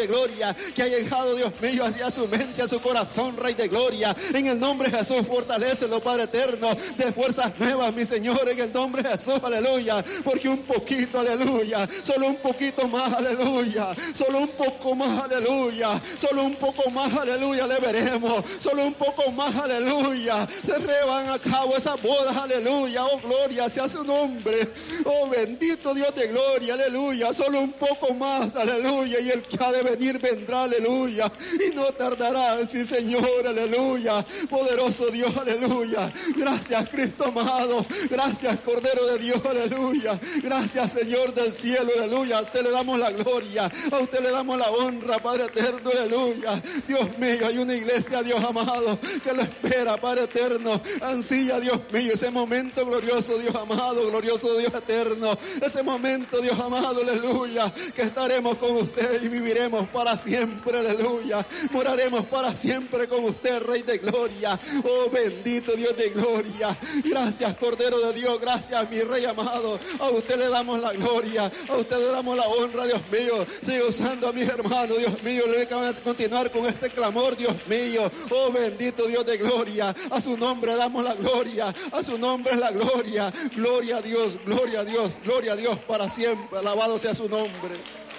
de gloria, que ha llegado, Dios mío, hacia su mente, a su corazón, Rey de gloria. En el nombre de Jesús, fortalécelo, Padre eterno, de fuerzas nuevas, mi Señor, en el nombre de Jesús, aleluya. Porque un poquito, aleluya, solo un poquito más, aleluya, solo un poco más, aleluya, solo un poco más, aleluya, le veremos, solo un poco más, aleluya, se llevan a cabo esas bodas, aleluya. Oh, gloria sea su nombre. Oh, bendito Dios de gloria, aleluya. Solo un poco más, aleluya, y el que ha de venir vendrá, aleluya, y no tardará, sí, Señor, aleluya. Poderoso Dios, aleluya. Gracias, Cristo amado. Gracias, Cordero de Dios, aleluya. Gracias, Señor del cielo, aleluya. A usted le damos la gloria, a usted le damos la honra, Padre eterno, aleluya. Dios mío, hay una iglesia, Dios amado, que lo espera, Padre eterno. Ansía, Dios mío, ese momento glorioso, Dios amado, glorioso Dios eterno. Ese momento, Dios amado, aleluya, que estaremos con usted y viviremos para siempre, aleluya. Moraremos para siempre con usted, Rey de gloria. Oh, bendito Dios de gloria. Gracias, Cordero de Dios. Gracias, mi Rey amado. A usted le damos la gloria, a usted le damos la honra, Dios mío. Sigue usando a mis hermanos, Dios mío. Le voy a continuar con este clamor, Dios mío. Oh, bendito Dios de gloria. A su nombre damos la gloria, a su nombre es la gloria. Gloria a Dios, gloria a Dios, gloria a Dios para siempre. Alabado sea su nombre.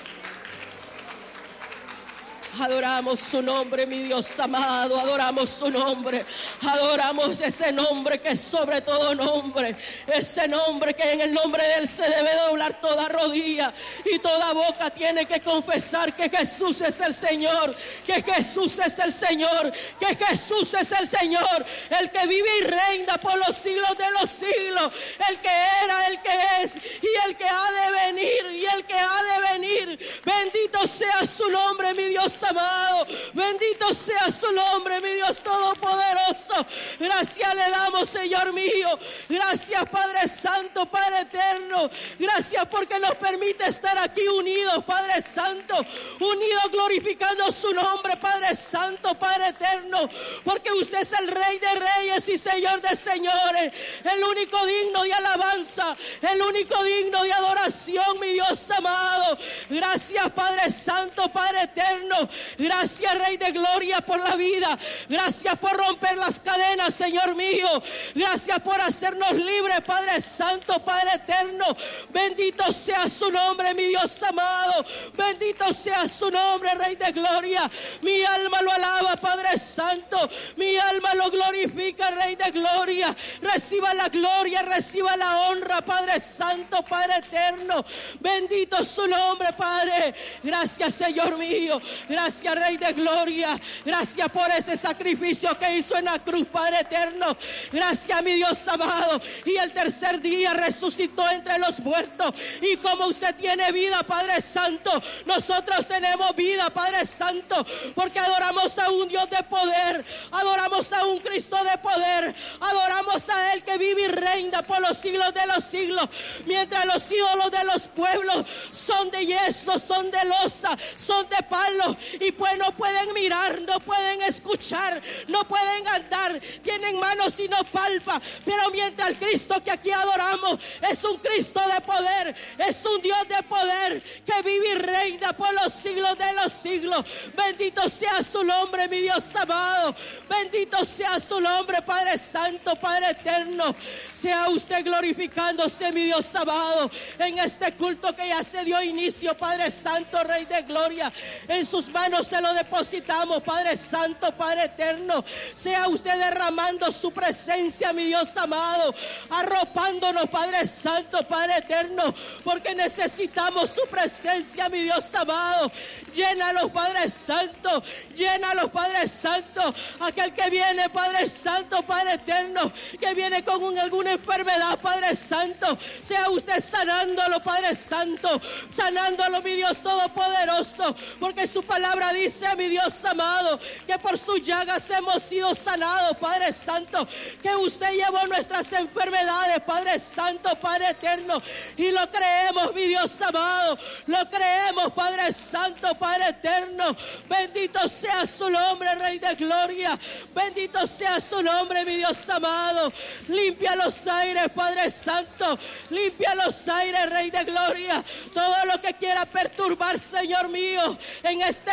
Adoramos su nombre, mi Dios amado, adoramos su nombre, adoramos ese nombre que es sobre todo nombre, ese nombre que en el nombre de él se debe doblar toda rodilla y toda boca tiene que confesar que Jesús es el Señor, que Jesús es el Señor, que Jesús es el Señor, el que vive y reina por los siglos de los siglos, el que era, el que es y el que ha de venir, y el que ha de venir. Bendito sea su nombre, mi Dios amado, bendito sea su nombre, mi Dios todopoderoso. Gracias le damos, Señor mío. Gracias, Padre Santo, Padre eterno. Gracias porque nos permite estar aquí unidos, Padre Santo, unidos glorificando su nombre, Padre Santo, Padre eterno, porque usted es el Rey de reyes y Señor de señores, el único digno de alabanza, el único digno de adoración, mi Dios amado. Gracias, Padre Santo, Padre eterno. Gracias, Rey de gloria, por la vida. Gracias por romper las cadenas, Señor mío. Gracias por hacernos libres, Padre Santo, Padre eterno. Bendito sea su nombre, mi Dios amado. Bendito sea su nombre, Rey de gloria. Mi alma lo alaba, Padre Santo. Mi alma lo glorifica, Rey de gloria. Reciba la gloria, reciba la honra, Padre Santo, Padre eterno. Bendito su nombre, Padre. Gracias, Señor mío. Gracias, Rey de gloria. Gracias por ese sacrificio que hizo en la cruz, Padre eterno. Gracias, mi Dios amado. Y el tercer día resucitó entre los muertos. Y como usted tiene vida, Padre Santo, nosotros tenemos vida, Padre Santo, porque adoramos a un Dios de poder, adoramos a un Cristo de poder, adoramos a Él que vive y reina por los siglos de los siglos. Mientras los ídolos de los pueblos son de yeso, son de losa, son de palo, y pues no pueden mirar, no pueden escuchar, no pueden andar, tienen manos y no palpa. Pero mientras el Cristo que aquí adoramos es un Cristo de poder, es un Dios de poder que vive y reina por los siglos de los siglos. Bendito sea su nombre, mi Dios amado. Bendito sea su nombre, Padre Santo, Padre eterno. Sea usted glorificándose, mi Dios amado, en este culto que ya se dio inicio, Padre Santo, Rey de gloria. En sus manos se lo depositamos, Padre Santo, Padre eterno. Sea usted derramando su presencia, mi Dios amado, arropándonos, Padre Santo, Padre eterno, porque necesitamos su presencia, mi Dios amado. Llénalos, Padre Santo, llénalos, Padre Santo. Aquel que viene, Padre Santo, Padre eterno, que viene con alguna enfermedad, Padre Santo, sea usted sanándolo, Padre Santo, sanándolo, mi Dios todopoderoso, porque su palabra dice, mi Dios amado, que por sus llagas hemos sido sanados, Padre Santo, que usted llevó nuestras enfermedades, Padre Santo, Padre eterno, y lo creemos, mi Dios amado, lo creemos, Padre Santo, Padre eterno. Bendito sea su nombre, Rey de gloria. Bendito sea su nombre, mi Dios amado. Limpia los aires, Padre Santo, limpia los aires, Rey de gloria. Todo lo que quiera perturbar, Señor mío, en este